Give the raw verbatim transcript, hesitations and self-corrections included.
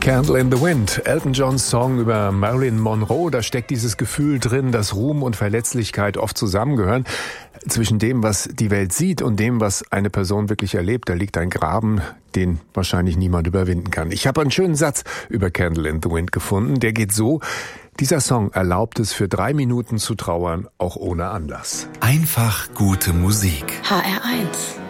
Candle in the Wind, Elton Johns Song über Marilyn Monroe. Da steckt dieses Gefühl drin, dass Ruhm und Verletzlichkeit oft zusammengehören. Zwischen dem, was die Welt sieht und dem, was eine Person wirklich erlebt, da liegt ein Graben, den wahrscheinlich niemand überwinden kann. Ich habe einen schönen Satz über Candle in the Wind gefunden. Der geht so: Dieser Song erlaubt es, für drei Minuten zu trauern, auch ohne Anlass. Einfach gute Musik. H R eins